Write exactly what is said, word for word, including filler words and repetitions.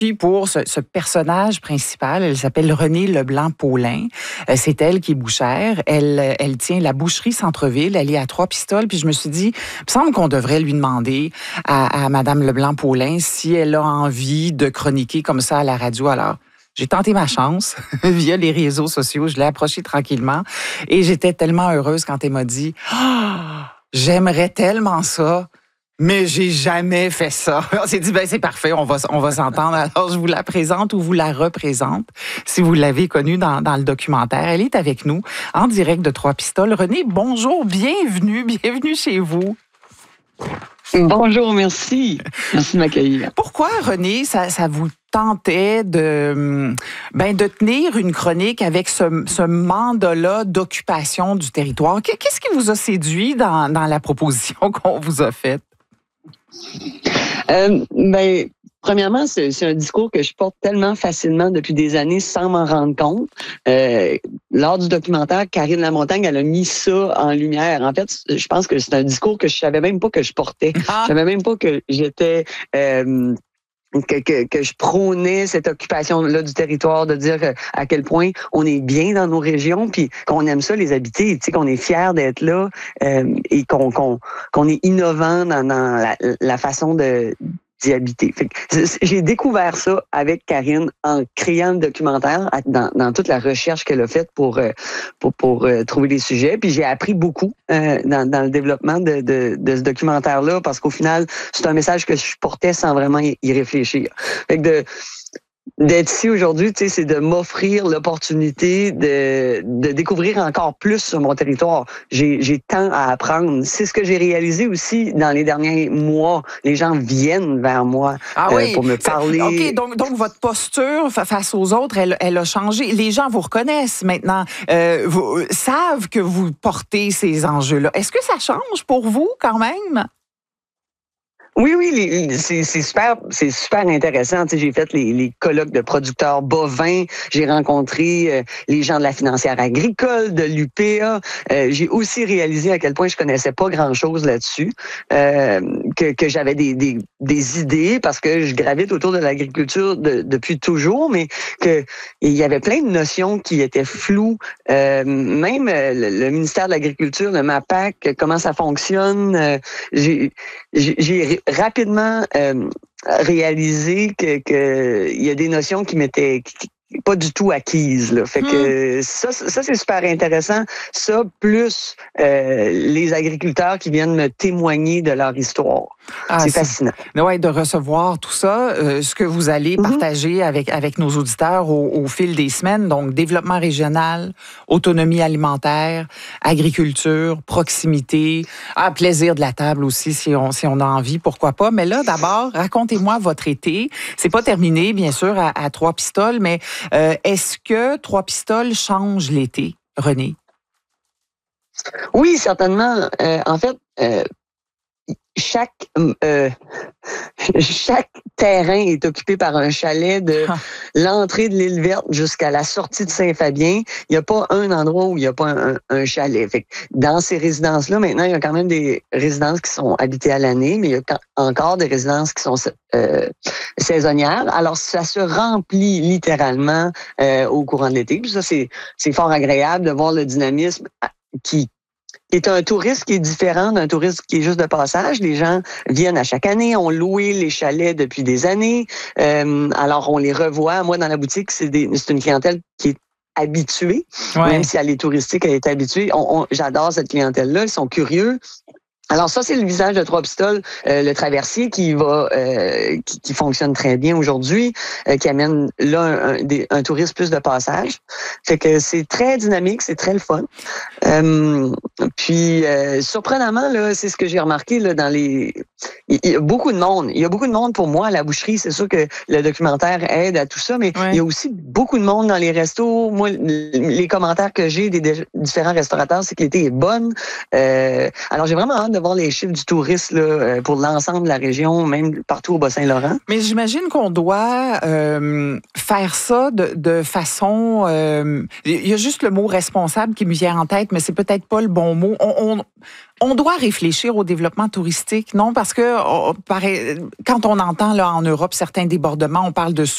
Puis pour ce, ce personnage principal, elle s'appelle Renée Leblanc-Paulin. Euh, c'est elle qui est bouchère. Elle, elle tient la boucherie Centre-Ville. Elle est à Trois-Pistoles. Puis je me suis dit, il me semble qu'on devrait lui demander à, à Madame Leblanc-Paulin si elle a envie de chroniquer comme ça à la radio. Alors, j'ai tenté ma chance via les réseaux sociaux. Je l'ai approchée tranquillement. Et j'étais tellement heureuse quand elle m'a dit ah, « J'aimerais tellement ça. » Mais j'ai jamais fait ça. On s'est dit, ben c'est parfait, on va, on va s'entendre. Alors, je vous la présente ou vous la représente, si vous l'avez connue dans, dans le documentaire. Elle est avec nous, en direct de Trois-Pistoles. Renée, bonjour, bienvenue, bienvenue chez vous. Bonjour, merci. Merci de m'accueillir. Pourquoi, Renée, ça, ça vous tentait de, ben, de tenir une chronique avec ce, ce mandat-là d'occupation du territoire? Qu'est-ce qui vous a séduit dans, dans la proposition qu'on vous a faite? Euh, ben, premièrement, c'est, c'est un discours que je porte tellement facilement depuis des années sans m'en rendre compte. Euh, lors du documentaire, Karine Lamontagne, elle a mis ça en lumière. En fait, je pense que c'est un discours que je savais même pas que je portais. Ah. Je savais même pas que j'étais... Euh, Que, que, que je prônais cette occupation-là du territoire, de dire à quel point on est bien dans nos régions, puis qu'on aime ça les habiter, tu sais, qu'on est fiers d'être là euh, et qu'on, qu'on, qu'on est innovant dans, dans la, la façon de d'y habiter. Fait que j'ai découvert ça avec Karine en créant le documentaire, dans, dans toute la recherche qu'elle a faite pour pour, pour euh, trouver les sujets. Puis j'ai appris beaucoup euh, dans, dans le développement de, de, de ce documentaire-là, parce qu'au final, c'est un message que je portais sans vraiment y, y réfléchir. Fait que de D'être ici aujourd'hui, tu sais, c'est de m'offrir l'opportunité de, de découvrir encore plus sur mon territoire. J'ai, j'ai tant à apprendre. C'est ce que j'ai réalisé aussi dans les derniers mois. Les gens viennent vers moi ah euh, oui. pour me parler. OK, donc, donc votre posture face aux autres, elle, elle a changé. Les gens vous reconnaissent maintenant, euh, vous, savent que vous portez ces enjeux-là. Est-ce que ça change pour vous quand même? Oui, oui, les, c'est, c'est super, c'est super intéressant. Tu sais, j'ai fait les, les colloques de producteurs bovins, j'ai rencontré euh, les gens de la financière agricole, de l'U P A. Euh, j'ai aussi réalisé à quel point je connaissais pas grand-chose là-dessus, euh, que, que j'avais des, des, des idées parce que je gravite autour de l'agriculture de, depuis toujours, mais que il y avait plein de notions qui étaient floues. Euh, même le, le ministère de l'Agriculture, le MAPAC, comment ça fonctionne. Euh, j'ai, j'ai, j'ai rapidement euh, réalisé que, que il y a des notions qui m'étaient qui, pas du tout acquises. Là. Fait que mmh. ça, ça, c'est super intéressant. Ça, plus euh, les agriculteurs qui viennent me témoigner de leur histoire. Ah, c'est, c'est fascinant. Oui, de recevoir tout ça, euh, ce que vous allez mmh. partager avec, avec nos auditeurs au, au fil des semaines. Donc, développement régional, autonomie alimentaire, agriculture, proximité, ah, plaisir de la table aussi, si on, si on a envie, pourquoi pas. Mais là, d'abord, racontez-moi votre été. C'est pas terminé, bien sûr, à, à Trois-Pistoles, mais euh, est-ce que Trois-Pistoles change l'été, Renée? Oui, certainement. Euh, en fait, euh, chaque euh, chaque terrain est occupé par un chalet de l'entrée de l'île Verte jusqu'à la sortie de Saint-Fabien. Il n'y a pas un endroit où il n'y a pas un, un chalet. Fait que dans ces résidences-là, maintenant, il y a quand même des résidences qui sont habitées à l'année, mais il y a encore des résidences qui sont euh, saisonnières. Alors, ça se remplit littéralement euh, au courant de l'été. Puis ça, c'est, c'est fort agréable de voir le dynamisme qui est un tourisme qui est différent d'un tourisme qui est juste de passage. Les gens viennent à chaque année, ont loué les chalets depuis des années. Euh, alors, on les revoit. Moi, dans la boutique, c'est, des, c'est une clientèle qui est habituée. Ouais. Même si elle est touristique, elle est habituée. On, on, j'adore cette clientèle-là. Ils sont curieux. Alors ça, c'est le visage de Trois-Pistoles, euh, le traversier qui va, euh, qui, qui fonctionne très bien aujourd'hui, euh, qui amène là un, un, des, un tourisme plus de passage. Fait que c'est très dynamique, c'est très le fun. Euh, puis euh, surprenamment là, c'est ce que j'ai remarqué là dans les, il y a beaucoup de monde. Il y a beaucoup de monde pour moi à la boucherie. C'est sûr que le documentaire aide à tout ça, mais ouais. il y a aussi beaucoup de monde dans les restos. Moi, les commentaires que j'ai des différents restaurateurs, c'est que l'été est bonne. Euh, alors j'ai vraiment hâte de voir les chiffres du tourisme là, pour l'ensemble de la région, même partout au Bas-Saint-Laurent. Mais j'imagine qu'on doit euh, faire ça de, de façon... Euh, il y a juste le mot responsable qui me vient en tête, mais c'est peut-être pas le bon mot. On, on, on doit réfléchir au développement touristique, non? Parce que on, pareil, quand on entend là en Europe certains débordements, on parle de